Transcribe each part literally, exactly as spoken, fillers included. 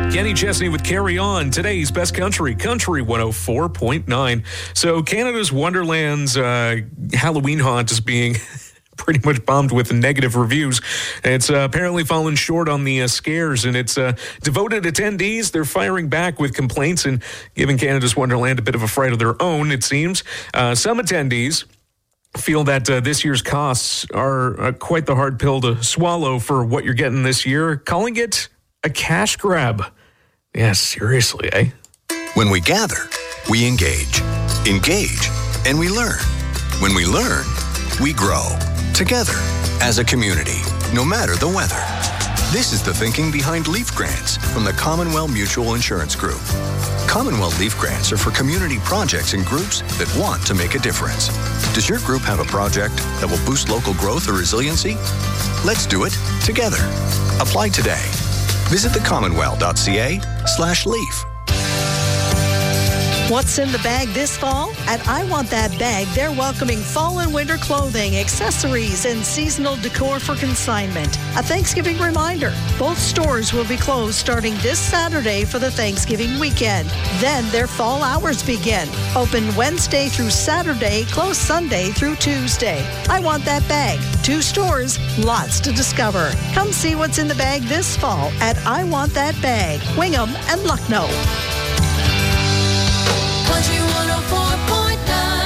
Kenny Chesney with Carry On, today's best country, Country one oh four point nine. So Canada's Wonderland's uh, Halloween haunt is being pretty much bombed with negative reviews. It's uh, apparently fallen short on the uh, scares, and its uh, devoted attendees, they're firing back with complaints and giving Canada's Wonderland a bit of a fright of their own, it seems. Uh, some attendees feel that uh, this year's costs are uh, quite the hard pill to swallow for what you're getting this year, calling it a cash grab. Yeah, seriously, eh? When we gather, we engage. Engage, and we learn. When we learn, we grow. Together, as a community, no matter the weather. This is the thinking behind Leaf Grants from the Commonwealth Mutual Insurance Group. Commonwealth Leaf Grants are for community projects and groups that want to make a difference. Does your group have a project that will boost local growth or resiliency? Let's do it together. Apply today. Visit thecommonwealth.ca slash leaf. What's in the bag this fall? At I Want That Bag, they're welcoming fall and winter clothing, accessories, and seasonal decor for consignment. A Thanksgiving reminder, both stores will be closed starting this Saturday for the Thanksgiving weekend. Then their fall hours begin. Open Wednesday through Saturday, closed Sunday through Tuesday. I Want That Bag. Two stores, lots to discover. Come see what's in the bag this fall at I Want That Bag, Wingham and Lucknow. Country one oh four point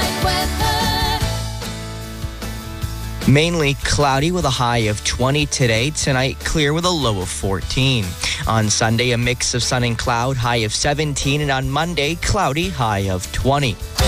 nine weather. Mainly cloudy with a high of twenty today. Tonight, clear with a low of fourteen. On Sunday, a mix of sun and cloud, high of seventeen. And on Monday, cloudy, high of twenty.